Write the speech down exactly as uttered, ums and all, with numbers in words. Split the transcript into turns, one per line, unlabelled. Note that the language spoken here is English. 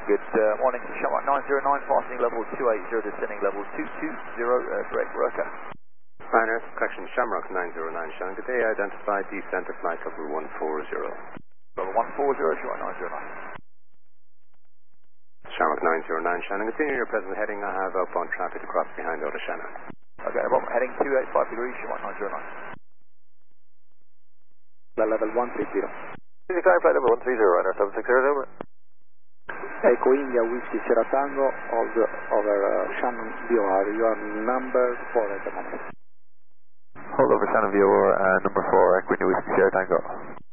Good uh, morning, Shamrock nine zero nine, passing level two eight zero, descending level two two zero, uh, direct Roka.
Ryanair, correction, Shamrock nine zero nine, Shannon, good day, identify descent of flight level one four zero.
Level one four zero, Shamrock nine zero nine.
Shamrock nine zero nine, Shannon, continue your present heading, I have outbound traffic to cross behind out of Shannon.
Okay, no problem, heading two eight five degrees, Shamrock nine zero nine.
Level one three zero.
Easy climb, flight level one three zero, Ryanair seven six zero, over.
Echo India, Whiskey Sierra Tango, hold over uh, Shannon V O R, you are number four at the moment.
Hold over Shannon V O R, uh, number four, Echo India, Whiskey Sierra Tango.